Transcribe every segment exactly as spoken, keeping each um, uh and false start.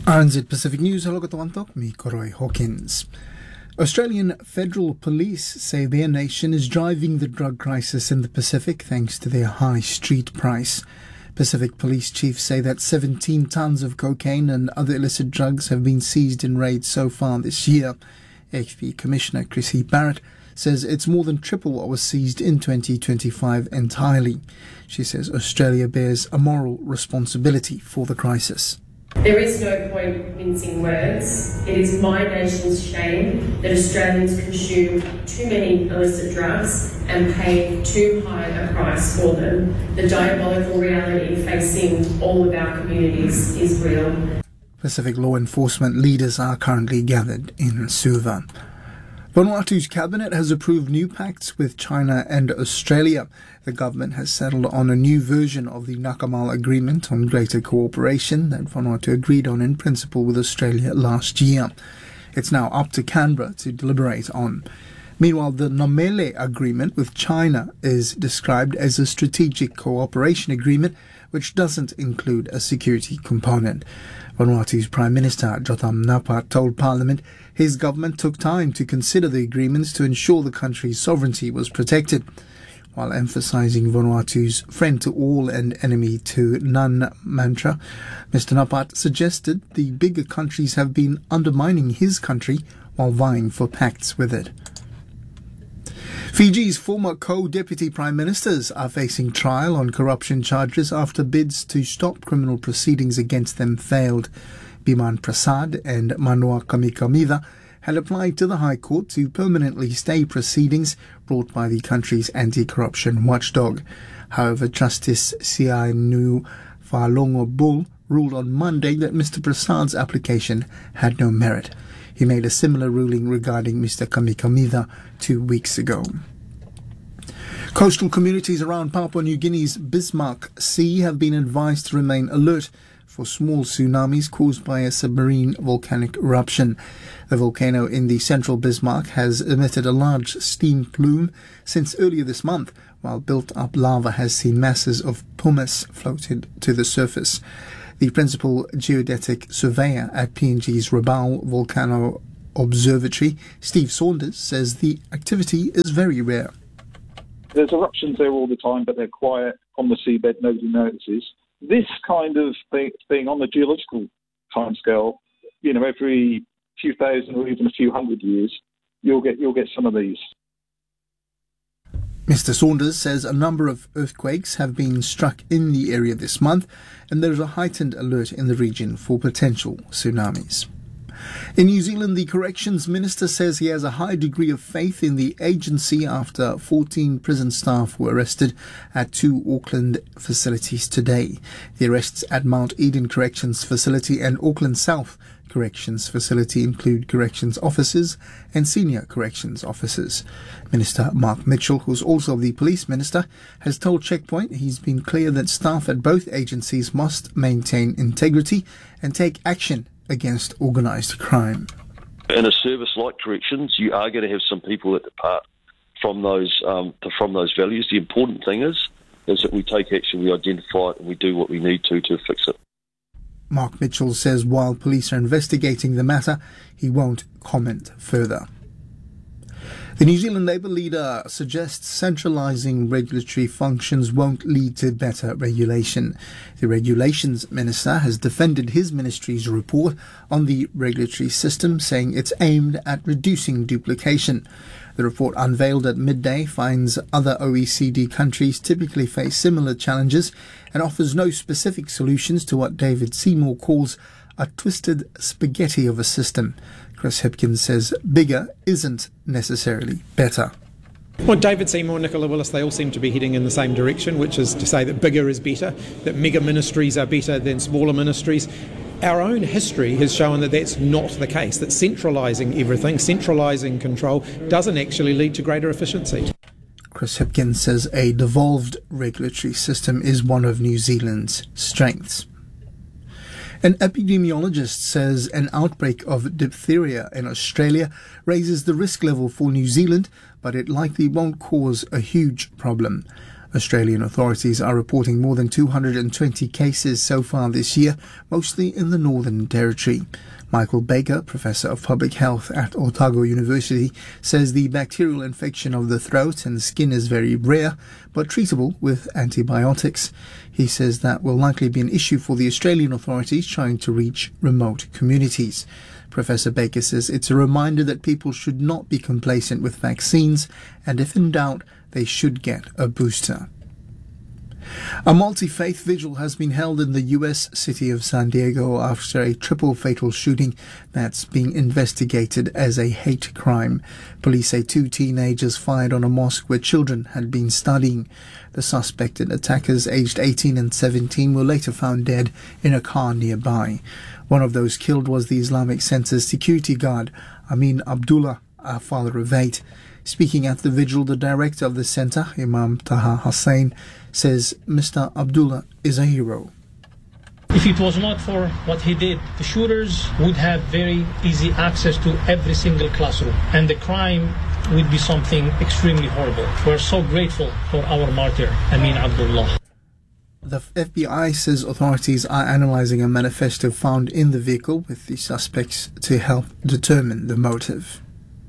R N Z Pacific News, hello katawantok, mi Koroy Hawkins. Australian Federal Police say their nation is driving the drug crisis in the Pacific thanks to their high street price. Pacific Police chiefs say that seventeen tons of cocaine and other illicit drugs have been seized in raids so far this year. A F P Commissioner Chrissy Barrett says it's more than triple what was seized in twenty twenty-five entirely. She says Australia bears a moral responsibility for the crisis. There is no point mincing words. It is my nation's shame that Australians consume too many illicit drugs and pay too high a price for them. The diabolical reality facing all of our communities is real. Pacific law enforcement leaders are currently gathered in Suva. Vanuatu's cabinet has approved new pacts with China and Australia. The government has settled on a new version of the Nakamal Agreement on Greater Cooperation that Vanuatu agreed on in principle with Australia last year. It's now up to Canberra to deliberate on. Meanwhile, the Nomele Agreement with China is described as a strategic cooperation agreement which doesn't include a security component. Vanuatu's Prime Minister Jotham Napat told Parliament his government took time to consider the agreements to ensure the country's sovereignty was protected, while emphasizing Vanuatu's friend to all and enemy to none mantra. Mister Napat suggested the bigger countries have been undermining his country while vying for pacts with it. Fiji's former co-deputy prime ministers are facing trial on corruption charges after bids to stop criminal proceedings against them failed. Biman Prasad and Manoa Kamikamida had applied to the High Court to permanently stay proceedings brought by the country's anti-corruption watchdog. However, Justice Sianu Falongo Bull ruled on Monday that Mister Prasad's application had no merit. He made a similar ruling regarding Mister Kamikamida two weeks ago. Coastal communities around Papua New Guinea's Bismarck Sea have been advised to remain alert for small tsunamis caused by a submarine volcanic eruption. The volcano in the central Bismarck has emitted a large steam plume since earlier this month, while built-up lava has seen masses of pumice floated to the surface. The principal geodetic surveyor at P N G's Rabaul Volcano Observatory, Steve Saunders, says the activity is very rare. There's eruptions there all the time, but they're quiet on the seabed, nobody notices. This kind of thing, thing on the geological timescale, you know, every few thousand or even a few hundred years, you'll get you'll get some of these. Mister Saunders says a number of earthquakes have been struck in the area this month, and there is a heightened alert in the region for potential tsunamis. In New Zealand, the Corrections Minister says he has a high degree of faith in the agency after fourteen prison staff were arrested at two Auckland facilities today. The arrests at Mount Eden Corrections Facility and Auckland South Corrections Facility include corrections officers and senior corrections officers. Minister Mark Mitchell, who's also the police minister, has told Checkpoint he's been clear that staff at both agencies must maintain integrity and take action against organised crime. In a service like corrections, you are going to have some people that depart from those um, from those values. The important thing is is that we take action, we identify it, and we do what we need to to fix it. Mark Mitchell says while police are investigating the matter, he won't comment further. The New Zealand Labour leader suggests centralising regulatory functions won't lead to better regulation. The Regulations Minister has defended his ministry's report on the regulatory system, saying it's aimed at reducing duplication. The report unveiled at midday finds other O E C D countries typically face similar challenges and offers no specific solutions to what David Seymour calls a twisted spaghetti of a system. Chris Hipkins says bigger isn't necessarily better. Well, David Seymour, Nicola Willis, they all seem to be heading in the same direction, which is to say that bigger is better, that mega ministries are better than smaller ministries. Our own history has shown that that's not the case, that centralising everything, centralising control, doesn't actually lead to greater efficiency. Chris Hipkins says a devolved regulatory system is one of New Zealand's strengths. An epidemiologist says an outbreak of diphtheria in Australia raises the risk level for New Zealand, but it likely won't cause a huge problem. Australian authorities are reporting more than two hundred twenty cases so far this year, mostly in the Northern Territory. Michael Baker, Professor of Public Health at Otago University, says the bacterial infection of the throat and skin is very rare, but treatable with antibiotics. He says that will likely be an issue for the Australian authorities trying to reach remote communities. Professor Baker says it's a reminder that people should not be complacent with vaccines, and if in doubt, they should get a booster. A multi-faith vigil has been held in the U S city of San Diego after a triple fatal shooting that's being investigated as a hate crime. Police say two teenagers fired on a mosque where children had been studying. The suspected attackers, aged eighteen and seventeen, were later found dead in a car nearby. One of those killed was the Islamic Center's security guard, Amin Abdullah, a father of eight. Speaking at the vigil, the director of the center, Imam Taha Hussain, says Mister Abdullah is a hero. If it was not for what he did, the shooters would have very easy access to every single classroom, and the crime would be something extremely horrible. We're so grateful for our martyr, Amin Abdullah. The F B I says authorities are analysing a manifesto found in the vehicle with the suspects to help determine the motive.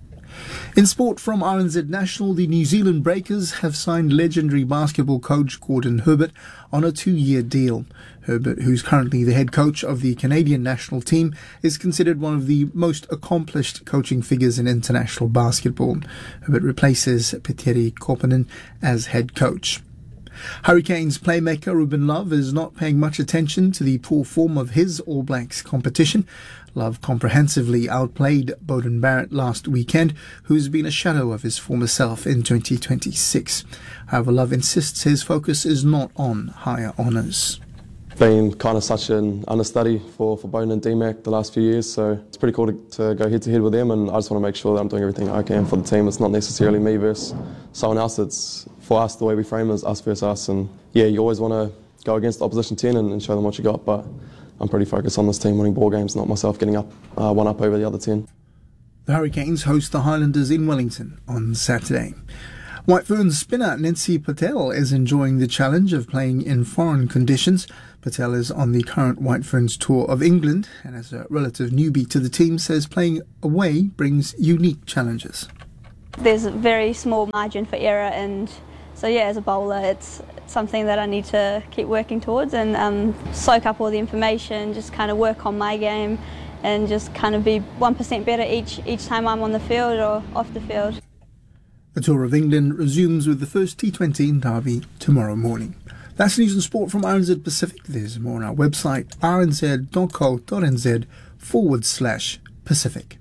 In sport from R N Z National, the New Zealand Breakers have signed legendary basketball coach Gordon Herbert on a two-year deal. Herbert, who's currently the head coach of the Canadian national team, is considered one of the most accomplished coaching figures in international basketball. Herbert replaces Petteri Koponen as head coach. Hurricanes playmaker Ruben Love is not paying much attention to the poor form of his All Blacks competition. Love comprehensively outplayed Beauden Barrett last weekend, who's been a shadow of his former self in twenty twenty-six. However, Love insists his focus is not on higher honours. Been kind of such an understudy for, for Beauden and D Mac the last few years, so it's pretty cool to, to go head to head with them, and I just want to make sure that I'm doing everything I can for the team. It's not necessarily me versus someone else. It's for us, the way we frame it is us versus us, and yeah, you always want to go against the opposition ten and, and show them what you got, but I'm pretty focused on this team winning ball games, not myself getting up uh, one up over the other ten. The Hurricanes host the Highlanders in Wellington on Saturday. White Ferns spinner Nancy Patel is enjoying the challenge of playing in foreign conditions. Patel is on the current White Ferns tour of England, and as a relative newbie to the team, says playing away brings unique challenges. There's a very small margin for error, and so yeah, as a bowler, it's something that I need to keep working towards and um, soak up all the information, just kind of work on my game and just kind of be one percent better each, each time I'm on the field or off the field. The Tour of England resumes with the first T twenty in Derby tomorrow morning. That's news and sport from R N Z Pacific. There's more on our website, rnz.co.nz forward slash Pacific.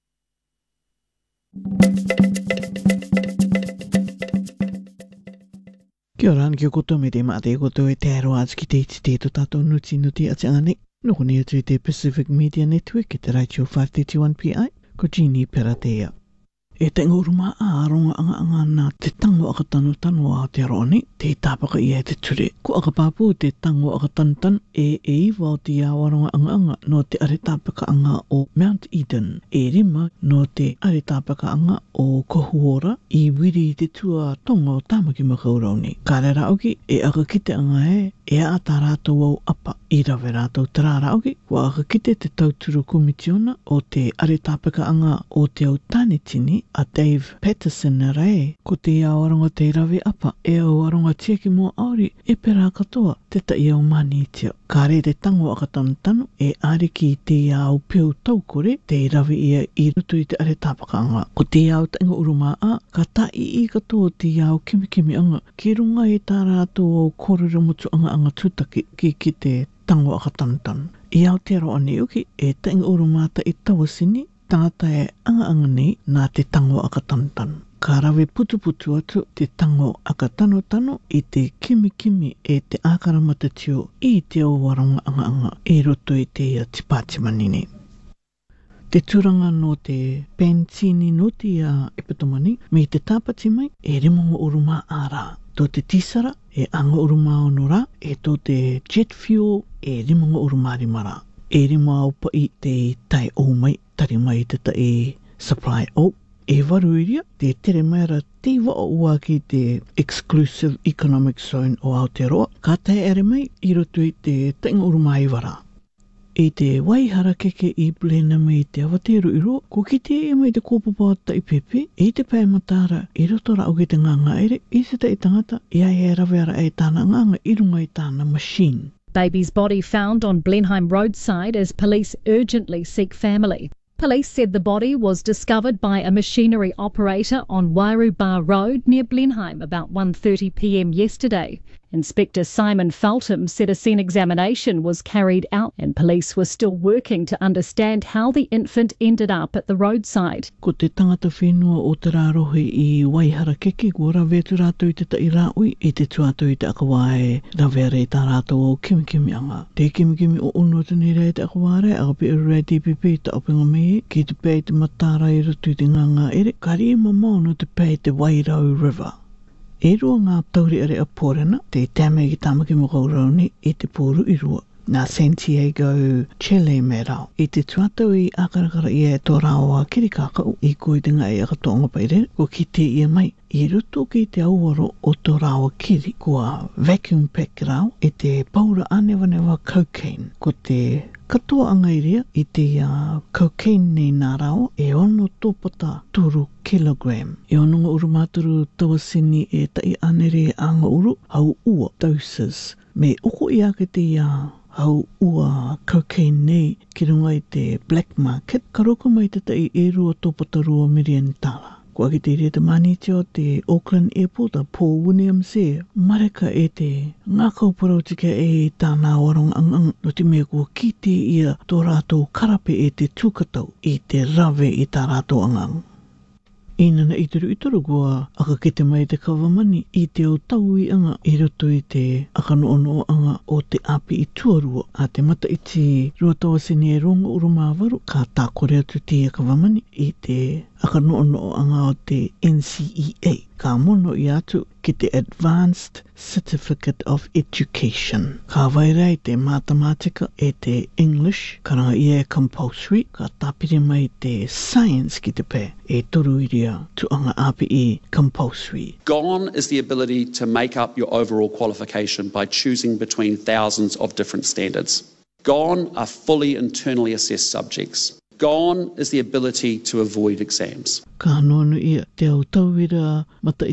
Kia ora, kia koto me te mate koto e te aroaz ki te iti te to tato nuti nuti ati ane. Noko ni atu te Pacific Media Network e te Raichio five thirty-one P I, ko Jeannie Peratea. E te nguruma a aronga anga anga nā te tango aka tanu tanu a Aotearoa, te tāpaka ia te ture. Ko aka pāpū te tango aka tantan e e iwa o te awaronga anga anga no te are tāpaka anga o Mount Eden. E rima no te are tāpaka anga o Kohuora i wiri te tua tonga o Tāmaki Makaurauni. Ka rera auki e aka kite anga he e a tā rātou au apa i rawe rātou tarara auki. Wa aka kite te tauturu komitiona o te are tāpaka anga o te au Tanitini a Dave Patterson rei, ko te awaronga te rawe apa, e au aronga tiaki mō auri, e pera katoa, te ta i au mani tia. Ka re te tango aka tanutanu, e ariki te au peo taukore, te rawe ia i rutu i te are tāpaka anga. Ko te au tainga uruma a, ka ta i i katoa te au kimikimi anga, ki runga e tā rātou au kōrero mutu anga anga tūtaki ki ki te tango aka tanutanu. I Aotearoa ni uki, e tainga uruma ta i tawasini, tangata e anga anga nei nā te tango aka tanutanu. Ka rawe putu putu atu te tango aka tano tano i te kimi kimi e te ākaramata tio i te o waronga anga anga e roto i te ia tipātimanini. Te turanga no te Pantini no te uh, Epitomani me te tāpati mai e remonga uruma ārā. Tō te tisara e anga uruma onora e tō te jet fuel e remonga uruma rimara. E rima aupa i te tai o mai tari mai te ta e supply o E waruiria, te tere maera te wa o ua ki te Exclusive Economic Zone o Aotearoa, ka tae ere mai i roto i te tainga urumai wara. E te waihara keke i plena mai te awateru i roa, ko ki te e mai te kōpapa ta i pepe, e te pai matara i roto ra au ki te nganga ere, i se ta i tangata, i ai e rawera e tāna nganga i runga i tāna machine. Baby's body found on Blenheim roadside as police urgently seek family. Police said the body was discovered by a machinery operator on Wairu Bar Road near Blenheim about one thirty p m yesterday. Inspector Simon Feltham said a scene examination was carried out and police were still working to understand how the infant ended up at the roadside. Ko te tangata whenua o te rarohe i waihara keke, ko rawetu rātou i te tai rāui, e te tuatou i te akawae rawere i tā rātou o kimikimi anga. Te kimikimi o ono tani rei te akaware, agapi uru rei T P P ta openga mei, ki te pei te matara i rotu i te nganga ere, kari e mamau no te pei te Wairau River. E rua ngā tauri are a pōrena, te tāmei ki tāmaki mo kaurauni e te pōru i rua. Nā Santiago, Chile me rao. I te tuatau i akarakara i e tō rāua kirikākau, i koe te ngai akatonga paire, ko ki te ia mai. I roto ki te auaro o tō rāua kiri, kua vacuum pack rao, e te paura anewanewa cocaine, ko te katoa angairia i te uh, cocaine nei nā rao, e ono tōpata turu kilogram. E ono ngā urumāturu tawasini e tai anere anga uru, hau ua doses. Me oko i ake te uh, hau ua cocaine nei ki runga i te black market, ka roko mai te tai e rua tōpata rua million tala. Kua ki te rea te manitio te Auckland Airport a Paul Williams e, mareka e te ngā kauparautika e tāna warong angang no te mea kua ki te ia tō rātou karape e te tūkatau i te rawe i tā rātou angang. Inana i turu i turu kua aka ki te mai te kawamani i te o tau i anga i roto i te akano ono anga o te api i tuarua a te mata i te ruatawa sini e rongo urumāwaru ka tā kore atu te kawamani i te akano ono anga o te N C E A ka mono i atu ki te Advanced Certificate of Education. Ka wairei te mathematica e te English, ka ranga i e compulsory, ka tāpiri mai te science ki te pē e toru iria tu anga api i compulsory. Gone is the ability to make up your overall qualification by choosing between thousands of different standards. Gone are fully internally assessed subjects. Gone is the ability to avoid exams. Ka nono ia te au tauira mata i